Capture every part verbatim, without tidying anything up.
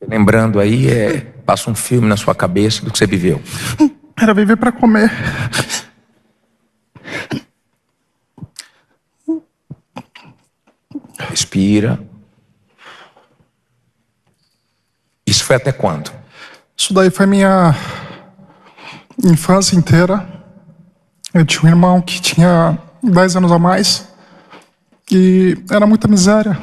Lembrando aí, é, passa um filme na sua cabeça do que você viveu. Era viver para comer. Respira. Isso foi até quando? Isso daí foi minha infância inteira. Eu tinha um irmão que tinha dez anos a mais e era muita miséria.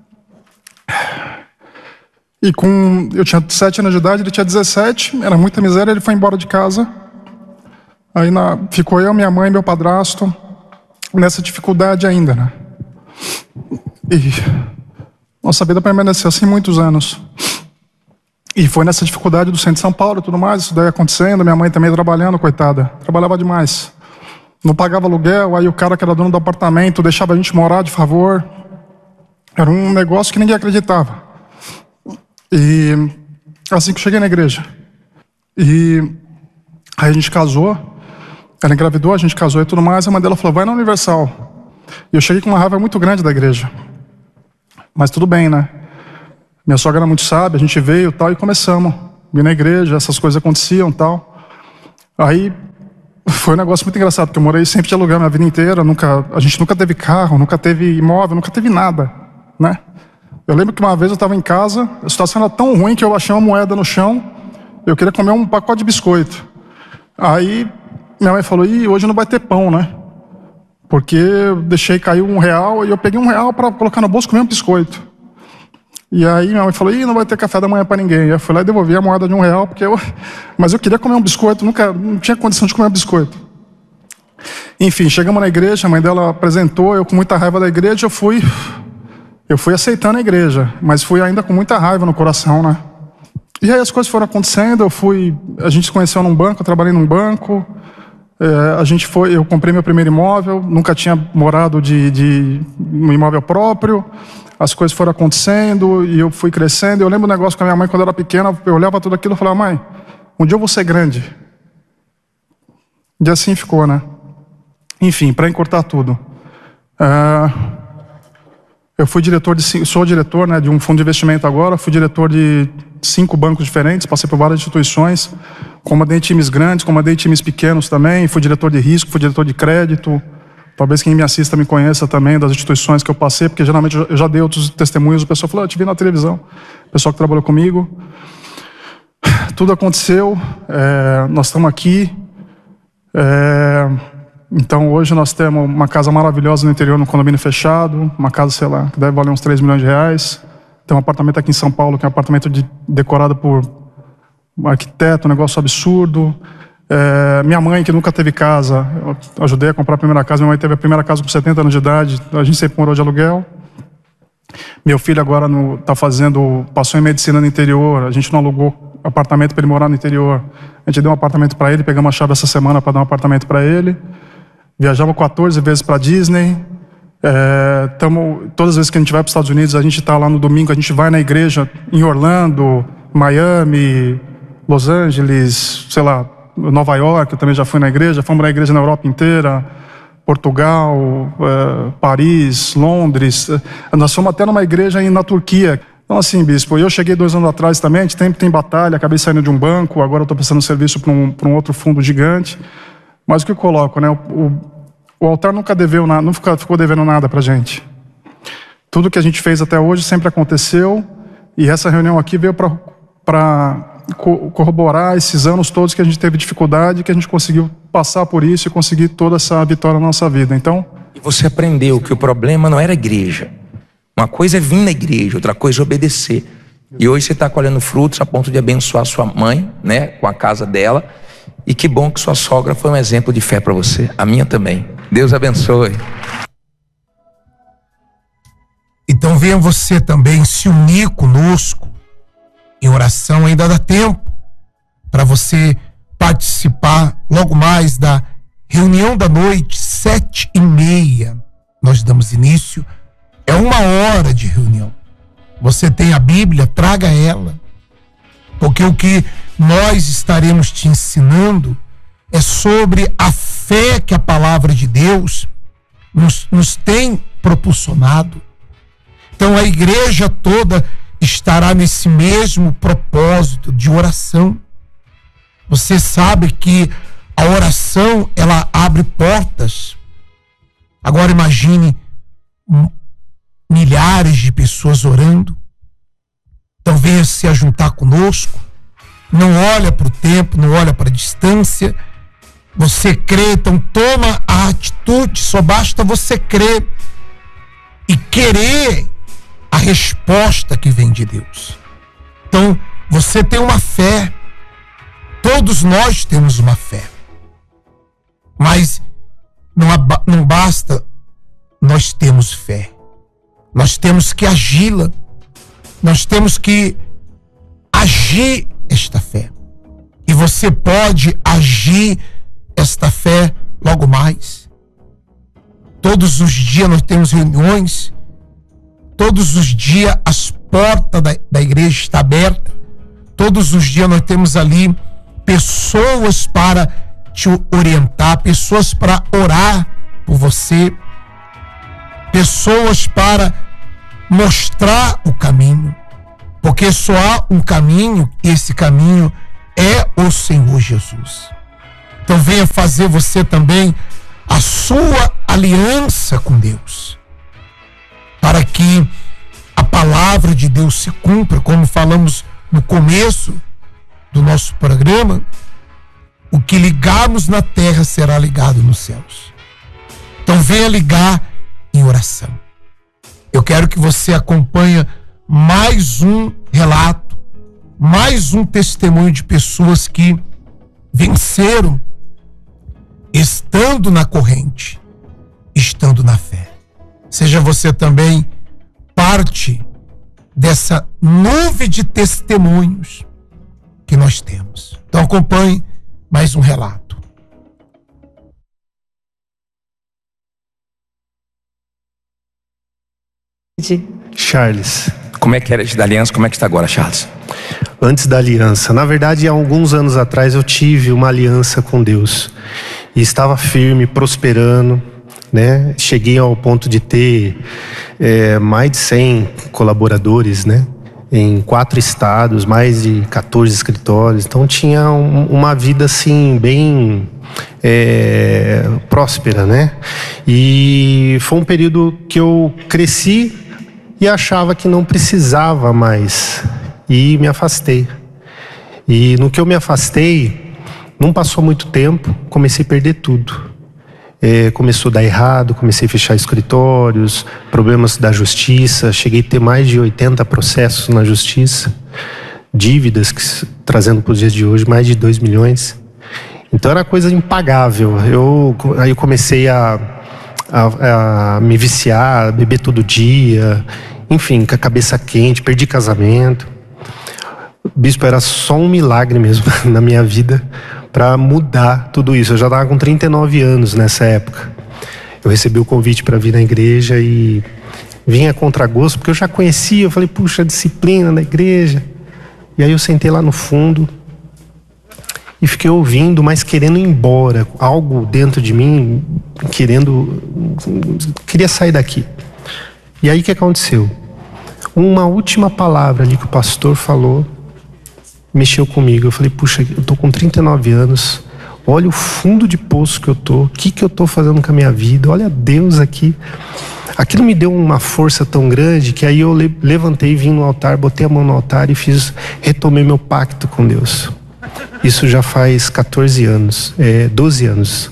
E com eu tinha sete anos de idade, ele tinha dezessete, era muita miséria, ele foi embora de casa. Aí na, ficou eu, minha mãe, meu padrasto, nessa dificuldade ainda, né? E nossa vida permaneceu assim muitos anos. E foi nessa dificuldade do centro de São Paulo e tudo mais, isso daí acontecendo, minha mãe também trabalhando, coitada. Trabalhava demais. Não pagava aluguel, aí o cara que era dono do apartamento deixava a gente morar de favor. Era um negócio que ninguém acreditava. E assim que eu cheguei na igreja. E aí a gente casou, ela engravidou, a gente casou e tudo mais, a mãe dela falou, vai na Universal. E eu cheguei com uma raiva muito grande da igreja. Mas tudo bem, né? Minha sogra era muito sábia, a gente veio tal, e começamos. Vim na igreja, essas coisas aconteciam tal. Aí foi um negócio muito engraçado, porque eu morei sempre de aluguel minha vida inteira, nunca, a gente nunca teve carro, nunca teve imóvel, nunca teve nada, né? Eu lembro que uma vez eu estava em casa, a situação era tão ruim que eu achei uma moeda no chão, eu queria comer um pacote de biscoito. Aí minha mãe falou, ih, hoje não vai ter pão, né? Porque eu deixei cair um real e eu peguei um real para colocar no bolso e comer um biscoito. E aí minha mãe falou, ih, não vai ter café da manhã para ninguém. Eu fui lá e devolvi a moeda de um real, porque eu... mas eu queria comer um biscoito, nunca, não tinha condição de comer um biscoito. Enfim, chegamos na igreja, a mãe dela apresentou, eu com muita raiva da igreja, eu fui... Eu fui aceitando a igreja, mas fui ainda com muita raiva no coração, né? E aí as coisas foram acontecendo, eu fui... A gente se conheceu num banco, eu trabalhei num banco, é, a gente foi... Eu comprei meu primeiro imóvel, nunca tinha morado de, de um imóvel próprio, as coisas foram acontecendo e eu fui crescendo. Eu lembro um negócio com a minha mãe quando eu era pequena, eu olhava tudo aquilo e falava, mãe, um dia eu vou ser grande. E assim ficou, né? Enfim, para encurtar tudo. Uh, eu fui diretor de, sou diretor, né, de um fundo de investimento agora, fui diretor de cinco bancos diferentes, passei por várias instituições, comandei times grandes, comandei times pequenos também, fui diretor de risco, fui diretor de crédito. Talvez quem me assista me conheça também das instituições que eu passei, porque geralmente eu já dei outros testemunhos, o pessoal falou, eu te vi na televisão, o pessoal que trabalhou comigo. Tudo aconteceu, é, nós estamos aqui, é, então hoje nós temos uma casa maravilhosa no interior, num condomínio fechado, uma casa, sei lá, que deve valer uns três milhões de reais. Tem um apartamento aqui em São Paulo, que é um apartamento de, decorado por um arquiteto, um negócio absurdo. É, minha mãe, que nunca teve casa, eu ajudei a comprar a primeira casa. Minha mãe teve a primeira casa com setenta anos de idade, a gente sempre morou de aluguel. Meu filho agora está fazendo, passou em medicina no interior, a gente não alugou apartamento para ele morar no interior. A gente deu um apartamento para ele, pegamos a chave essa semana para dar um apartamento para ele. Viajamos quatorze vezes para Disney. É, tamo, todas as vezes que a gente vai para os Estados Unidos, a gente está lá no domingo, a gente vai na igreja em Orlando, Miami, Los Angeles, sei lá, Nova York, eu também já fui na igreja, fomos na igreja na Europa inteira, Portugal, é, Paris, Londres, nós fomos até numa igreja na Turquia. Então assim, bispo, eu cheguei dois anos atrás também, a gente sempre tem batalha, acabei saindo de um banco, agora eu estou prestando serviço para um, para um outro fundo gigante, mas o que eu coloco, né, o, o, o altar nunca deveu nada, não ficou, ficou devendo nada pra gente. Tudo que a gente fez até hoje sempre aconteceu, e essa reunião aqui veio para corroborar esses anos todos que a gente teve dificuldade, que a gente conseguiu passar por isso e conseguir toda essa vitória na nossa vida. Então, e você aprendeu que o problema não era a igreja. Uma coisa é vir na igreja, outra coisa é obedecer. E hoje você está colhendo frutos a ponto de abençoar sua mãe, né, com a casa dela. E que bom que sua sogra foi um exemplo de fé para você. A minha também. Deus abençoe. Então venha você também se unir conosco em oração, ainda dá tempo para você participar logo mais da reunião da noite, sete e meia. Nós damos início, é uma hora de reunião. Você tem a Bíblia, traga ela, porque o que nós estaremos te ensinando é sobre a fé que a palavra de Deus nos, nos tem proporcionado. Então a igreja toda estará nesse mesmo propósito de oração. Você sabe que a oração, ela abre portas. Agora imagine milhares de pessoas orando. Então venha se ajuntar conosco. Não olha para o tempo, não olha para a distância. Você crê, então toma a atitude. Só basta você crer e querer a resposta que vem de Deus. Então você tem uma fé. Todos nós temos uma fé. Mas não, não basta nós termos fé. Nós temos que agi-la. Nós temos que agir esta fé. E você pode agir esta fé logo mais. Todos os dias nós temos reuniões. Todos os dias as portas da, da igreja estão abertas. Todos os dias nós temos ali pessoas para te orientar, pessoas para orar por você, pessoas para mostrar o caminho, porque só há um caminho e esse caminho é o Senhor Jesus. Então venha fazer você também a sua aliança com Deus, para que a palavra de Deus se cumpra, como falamos no começo do nosso programa. O que ligarmos na terra será ligado nos céus. Então venha ligar em oração. Eu quero que você acompanhe mais um relato, mais um testemunho de pessoas que venceram estando na corrente, estando na fé. Seja você também parte dessa nuvem de testemunhos que nós temos. Então acompanhe mais um relato. Charles. Como é que era da aliança? Como é que está agora, Charles? Antes da aliança, na verdade, há alguns anos atrás eu tive uma aliança com Deus e estava firme, prosperando, né? Cheguei ao ponto de ter é, mais de cem colaboradores, né? Em quatro estados, mais de quatorze escritórios. Então tinha um, uma vida assim bem é, próspera, né? E foi um período que eu cresci e achava que não precisava mais, e me afastei. E no que eu me afastei, não passou muito tempo, comecei a perder tudo. É, começou a dar errado, comecei a fechar escritórios, problemas da justiça, cheguei a ter mais de oitenta processos na justiça, dívidas, que, trazendo para os dias de hoje, mais de dois milhões. Então era coisa impagável. Eu, aí eu comecei a, a, a me viciar, a beber todo dia, enfim, com a cabeça quente, perdi casamento. Bispo, era só um milagre mesmo na minha vida para mudar tudo isso. Eu já estava com trinta e nove anos nessa época. Eu recebi o convite para vir na igreja e vim a contragosto, porque eu já conhecia. Eu falei, puxa, a disciplina da igreja. E aí eu sentei lá no fundo e fiquei ouvindo, mas querendo ir embora. Algo dentro de mim querendo... queria sair daqui. E aí o que aconteceu? Uma última palavra ali que o pastor falou mexeu comigo. Eu falei, puxa, eu tô com trinta e nove anos, olha o fundo de poço que eu tô, o que que eu tô fazendo com a minha vida, olha Deus aqui. Aquilo me deu uma força tão grande que aí eu levantei, vim no altar, botei a mão no altar e fiz, retomei meu pacto com Deus. Isso já faz quatorze anos, é, doze anos.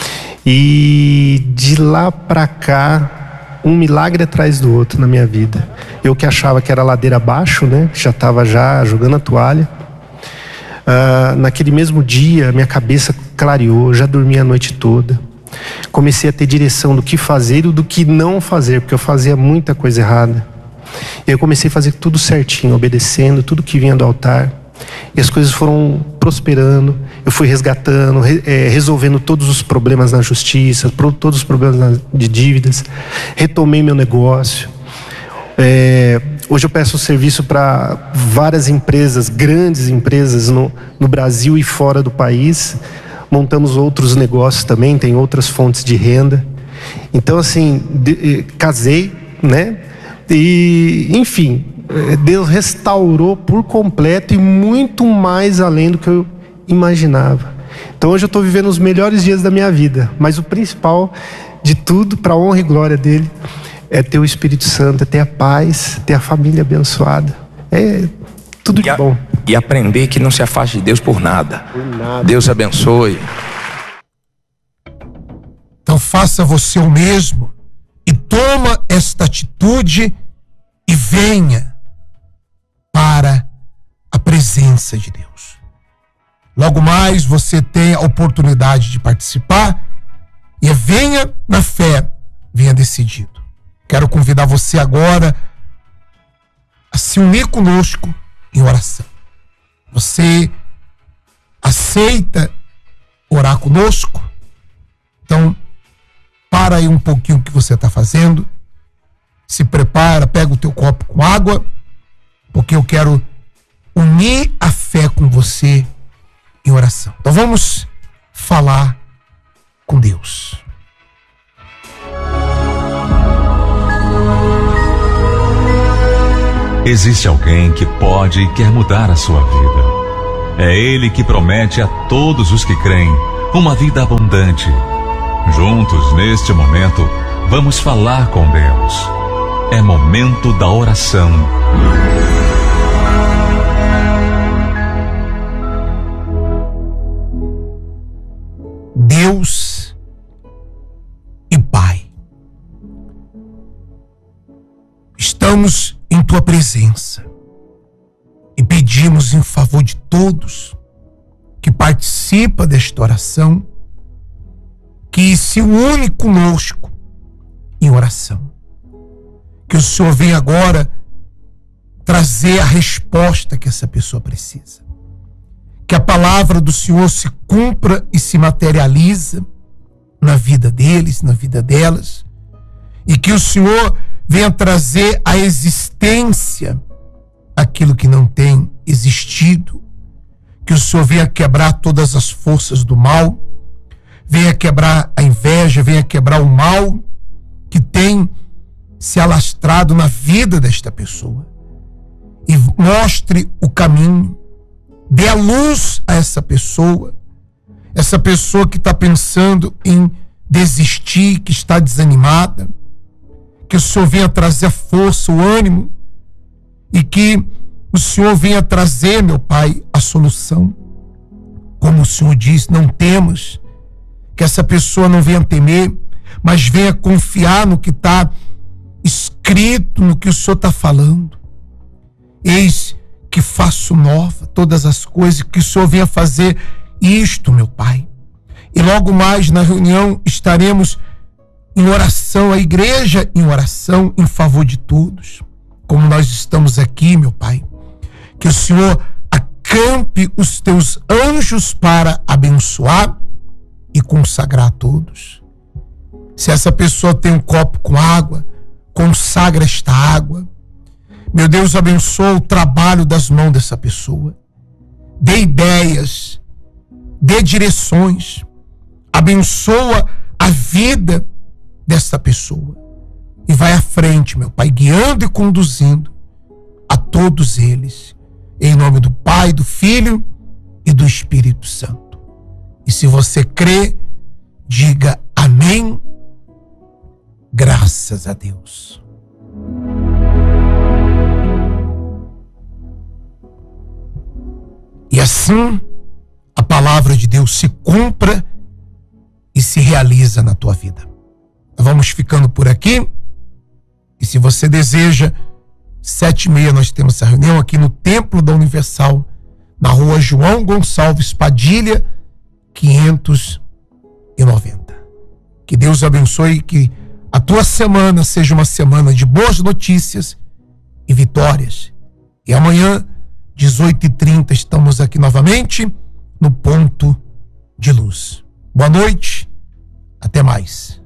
E de lá pra cá, um milagre atrás do outro na minha vida. Eu que achava que era ladeira abaixo, né? Já estava já jogando a toalha. Uh, naquele mesmo dia, minha cabeça clareou, já dormi a noite toda. Comecei a ter direção do que fazer e do que não fazer, porque eu fazia muita coisa errada. Eu comecei a fazer tudo certinho, obedecendo tudo que vinha do altar. E as coisas foram prosperando. Eu fui resgatando, re, é, resolvendo todos os problemas na justiça, pro, todos os problemas na, de dívidas. Retomei meu negócio. É, hoje eu peço serviço para várias empresas, grandes empresas no, no Brasil e fora do país. Montamos outros negócios também, tem outras fontes de renda. Então assim, de, casei, né? E enfim, Deus restaurou por completo e muito mais além do que eu imaginava. Então hoje eu estou vivendo os melhores dias da minha vida, mas o principal de tudo, para a honra e glória dele, é ter o Espírito Santo, é ter a paz, ter a família abençoada. É tudo de e a, bom. E aprender que não se afaste de Deus por nada. Por nada. Deus abençoe. Então faça você o mesmo e toma esta atitude e venha para a presença de Deus. Logo mais você tem a oportunidade de participar e venha na fé, venha decidido. Quero convidar você agora a se unir conosco em oração. Você aceita orar conosco? Então, para aí um pouquinho o que você está fazendo. Se prepara, pega o teu copo com água, porque eu quero unir a fé com você em oração. Então vamos falar com Deus. Existe alguém que pode e quer mudar a sua vida. É Ele que promete a todos os que creem uma vida abundante. Juntos, neste momento, vamos falar com Deus. É momento da oração. Deus e Pai, estamos em Tua presença e pedimos em favor de todos que participam desta oração, que se une conosco em oração. Que o Senhor venha agora trazer a resposta que essa pessoa precisa. Que a palavra do Senhor se cumpra e se materializa na vida deles, na vida delas. E que o Senhor venha trazer à existência aquilo que não tem existido. Que o Senhor venha quebrar todas as forças do mal. Venha quebrar a inveja, venha quebrar o mal que tem se alastrado na vida desta pessoa. E mostre o caminho. Dê a luz a essa pessoa. Essa pessoa que está pensando em desistir, que está desanimada. Que o Senhor venha trazer a força, o ânimo. E que o Senhor venha trazer, meu Pai, a solução. Como o Senhor diz, não temas. Que essa pessoa não venha temer, mas venha confiar no que está escrito, no que o Senhor está falando. Eis que faço nova todas as coisas, que o Senhor venha fazer isto, meu Pai. E logo mais na reunião estaremos em oração, a igreja em oração em favor de todos, como nós estamos aqui, meu Pai. Que o Senhor acampe os teus anjos para abençoar e consagrar a todos. Se essa pessoa tem um copo com água, consagra esta água. Meu Deus, abençoa o trabalho das mãos dessa pessoa. Dê ideias, dê direções. Abençoa a vida dessa pessoa. E vai à frente, meu Pai, guiando e conduzindo a todos eles. Em nome do Pai, do Filho e do Espírito Santo. E se você crê, diga amém. Graças a Deus. E assim a palavra de Deus se cumpra e se realiza na tua vida. Vamos ficando por aqui. E se você deseja, sete e meia nós temos essa reunião aqui no Templo da Universal, na rua João Gonçalves Padilha, quinhentos e noventa. Que Deus abençoe, que a tua semana seja uma semana de boas notícias e vitórias. E amanhã, dezoito e trinta, estamos aqui novamente no Ponto de Luz. Boa noite, até mais.